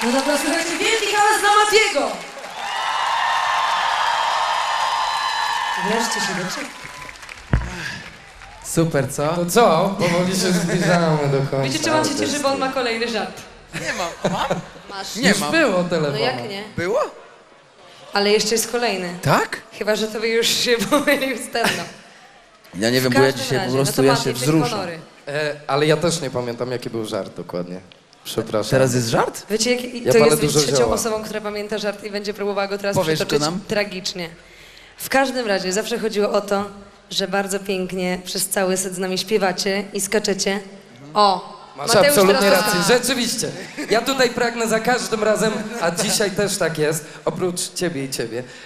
No dobra, słuchajcie, wielki hałas dla Matiego! Wreszcie się doczekał. Super, co? To co? Powoli się zbliżamy do końca. Wiecie, czemu on się cieszy, bo on ma kolejny żart. Nie mam. Mam? Masz. Nie Już mam. było No telefon. jak nie? Było? Ale jeszcze jest kolejny. Tak? Chyba, że tobie już się pomylił z temną. Ja nie wiem, W bo ja każdym dzisiaj razie, po prostu no to ja Mati, się twoje wzruszam. honory. Ale ja też nie pamiętam, jaki był żart dokładnie. Przepraszam. Teraz jest żart? Wiecie, Ja to palę jest być dużo trzecią zioła. osobą, która pamięta żart i będzie próbowała go teraz Powiesz go przetoczyć nam? tragicznie. W każdym razie zawsze chodziło o to, że bardzo pięknie przez cały set z nami śpiewacie i skaczecie. O! Masz Mateusz absolutnie teraz rację, rzeczywiście. Ja tutaj pragnę za każdym razem, a dzisiaj też tak jest, oprócz ciebie i ciebie,